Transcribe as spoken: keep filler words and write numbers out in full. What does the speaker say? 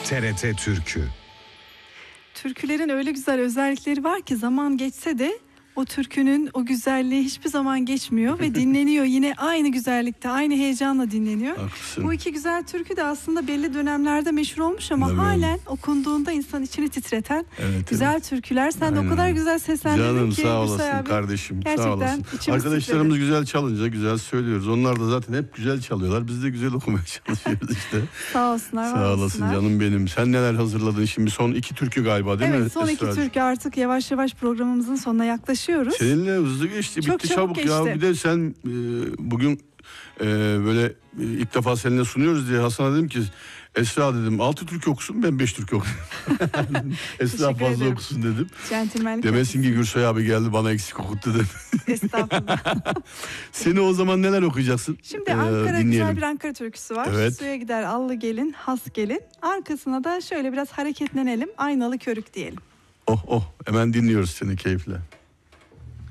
T R T Türkü. Türkülerin öyle güzel özellikleri var ki zaman geçse de o türkünün o güzelliği hiçbir zaman geçmiyor ve dinleniyor yine aynı güzellikte, aynı heyecanla dinleniyor. Haklısın. Bu iki güzel türkü de aslında belli dönemlerde meşhur olmuş ama Evet. halen okunduğunda insan içini titreten Evet, güzel evet. türküler. Sen de Aynen. o kadar güzel seslendirdin Canım ki. sağ Gülsay olasın abi. kardeşim. Gerçekten Sağ olasın. içimiz Arkadaşlarımız titredi. güzel çalınca güzel söylüyoruz. Onlar da zaten hep güzel çalıyorlar. Biz de güzel okumaya çalışıyoruz işte. Sağ olsunlar. var Sağ olasın olsunlar. canım benim. Sen neler hazırladın şimdi? Son iki türkü galiba değil mi? Evet, son iki Esra'cığım? türkü artık yavaş yavaş programımızın sonuna yaklaşıyoruz. Seninle hızlı geçti. Çok Bitti çabuk çabuk ya. geçti. Bir de sen e, bugün e, böyle e, ilk defa seninle sunuyoruz diye Hasan'a dedim ki Esra dedim altı türkü okusun, ben beş türkü okuyayım. Esra Teşekkür fazla ederim. okusun dedim. Centilmenlik Demesin ki Gürsay abi geldi bana eksik okuttu dedim. Estağfurullah. Seni o zaman neler okuyacaksın? Şimdi Ee, Ankara dinleyelim. güzel bir Ankara türküsü var. Evet. Suya gider allı gelin, has gelin. Arkasına da şöyle biraz hareketlenelim. Aynalı körük diyelim. Oh oh, hemen dinliyoruz seni keyifle.